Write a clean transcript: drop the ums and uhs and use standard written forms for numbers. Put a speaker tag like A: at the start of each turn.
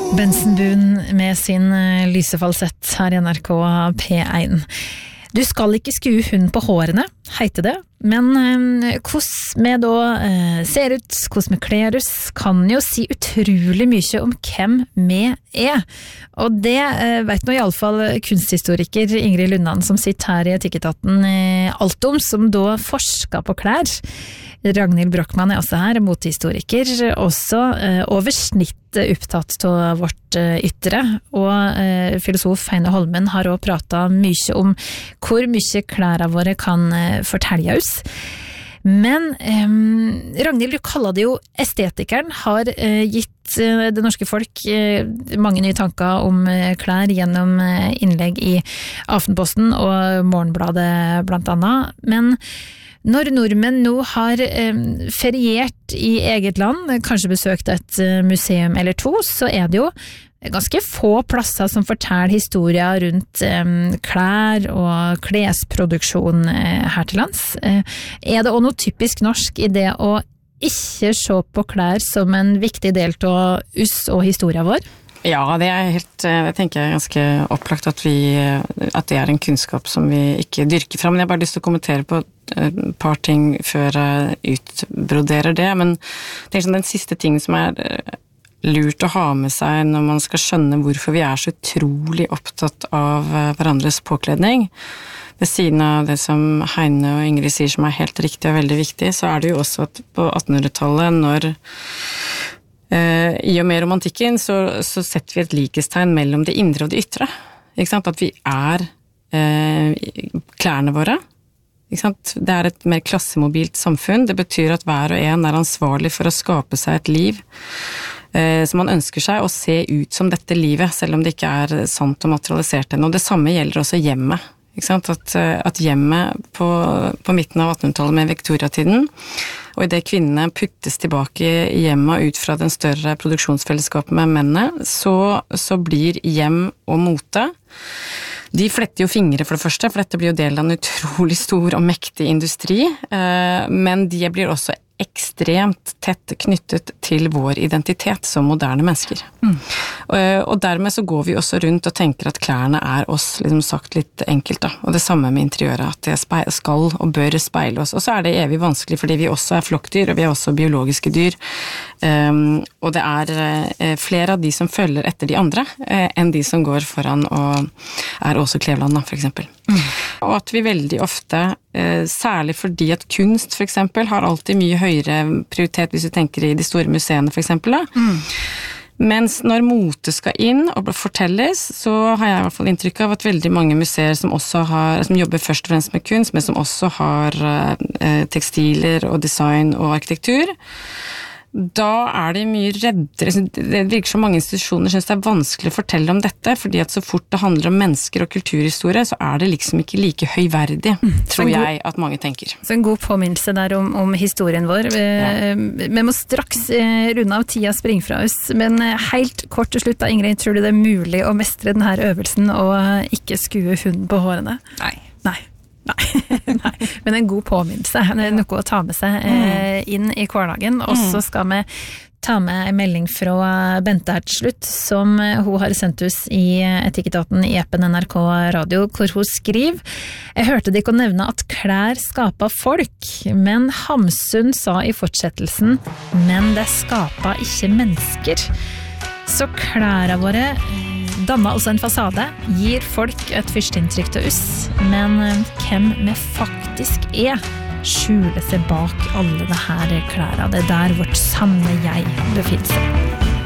A: Bensenbuen med sin lysefalsett her I NRK P1. Du skal ikke skue hund på hårene, heter det, men hvordan vi da ser ut, hvordan vi kler oss, kan jo si utrolig mye om hvem vi Og det vet nå I alle fall kunsthistoriker Ingrid Lundan, som sitter her I Etikketaten alt om, som da forsker på klær. Ragnhild Brochmann også her, motehistoriker, også over snittet opptatt av vårt ytre, og filosof Heine Holmen har også pratet mye om hvor mye klærne våre kan fortelle oss. Men Ragnhild, du kaller det jo estetikeren, har gitt det norske folk mange nye tanker om klær gjennom innlegg I Aftenposten og Morgenbladet blant annet, men når nordmenn nå har feriert I eget land, kanskje besøkt et museum eller to, så det jo ganske få plasser som forteller historier rundt klær og klesproduksjon her til lands. Det også noe typisk norsk I det å ikke se på klær som en viktig del av oss og historien vår?
B: Ja, det det tenker jeg ganske opplagt at det en kunnskap som vi ikke dyrker fra, men jeg bare lyst til å kommentere på et par ting før jeg utbroderer det, men jeg tenker sånn, den siste ting som lurt å ha med seg når man skal skjønne hvorfor vi så utrolig opptatt av hverandres påkledning. Ved siden av det som Heine og Ingrid sier som helt riktig og veldig viktig, så det jo også at på 1800-tallet, når I og med romantikken, så setter vi et likestegn mellom det indre og det ytre. Ikke sant? At vi klærne våre. Ikke sant? Det et mer klassemobilt samfunn. Det betyr at hver og en ansvarlig for å skape seg et liv som man ønsker seg å se ut som dette livet, selv om det ikke sant og materialisert ennå. Og det samme gjelder også hjemmet. Ikke sant? At hjemmet på midten av 1800-tallet med Victoria-tiden, og I det kvinnene puttes tilbake I hjemmet ut fra den større produksjonsfellesskapet med mennene, så blir hjem og mote. De fletter jo fingre for det første, for dette blir jo del av en utrolig stor og mektig industri, men de blir også ekstremt tett knyttet til vår identitet som moderne mennesker. Og dermed så går vi også rundt og tenker at klærne oss, liksom sagt litt enkelt da, og det samme med interiøret, at det skal og bør speile oss, og så det evig vanskelig fordi vi også flokkdyr, og vi også biologiske dyr, og det flere av de som følger etter de andre, enn de som går foran og også Kleveland da, for eksempel. Og at vi veldig ofte, særlig fordi at kunst for eksempel har alltid mye høyere prioritet hvis du tenker I de store museene for eksempel da. Mens når mote skal inn og fortelles, så har jeg I hvert fall inntrykk av at veldig mange museer som jobber først og fremst med kunst, men som også har tekstiler og design og arkitektur, da de mye reddere. Det virker som mange institusjoner synes det vanskelig å fortelle om dette, fordi at så fort det handler om mennesker og kulturhistorie, så det liksom ikke like høyverdig, tror jeg at mange tenker.
A: Så en god påminnelse der om historien vår. Vi må straks runde av tida springe fra oss, men helt kort til slutt da, Ingrid, tror du det mulig å mestre denne øvelsen og ikke skue hunden på hårene? Nei. Men en god påminnelse, noe å ta med seg inn I hverdagen, og så skal vi ta med en melding fra Bente her til slutt, som hun har sendt oss I Etikketaten I appen NRK Radio, hvor hun skriver: Jeg hørte de ikke nevne at klær skaper folk, men Hamsun sa I fortsettelsen, men det skaper ikke mennesker. Så klærne våre danner altså en fasade, gir folk et førsteinntrykk til oss, men hvem vi faktisk skjuler seg bak alle det her klærne. Det der vårt sanne jeg befinner seg.